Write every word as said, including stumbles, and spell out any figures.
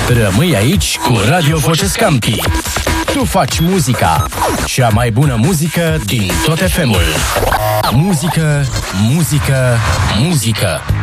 Rămâi aici cu Radio Voce Scampi. Tu faci muzica, cea mai bună muzică din tot F M-ul. Muzică, muzică, muzică.